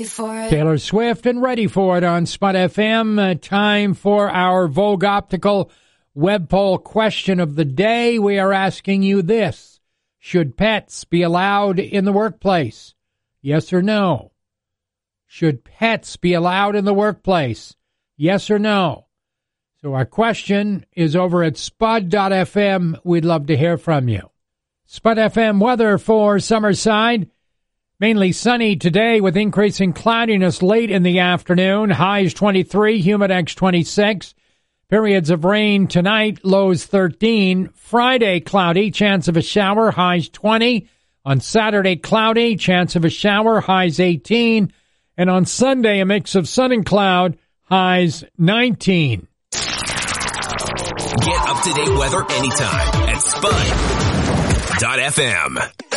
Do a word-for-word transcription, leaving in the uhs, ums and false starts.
for it. Taylor Swift and Ready for It on Spud F M. Uh, time for our Vogue Optical web poll question of the day. We are asking you this. Should pets be allowed in the workplace? Yes or no? Should pets be allowed in the workplace? Yes or no? So our question is over at spud dot f m. We'd love to hear from you. Spud F M weather for Summerside. Mainly sunny today with increasing cloudiness late in the afternoon. Highs twenty-three, humidex twenty-six. Periods of rain tonight, lows thirteen. Friday, cloudy, chance of a shower, highs twenty. On Saturday, cloudy, chance of a shower, highs eighteen. And on Sunday, a mix of sun and cloud, highs nineteen. Get up-to-date weather anytime at spud dot f m.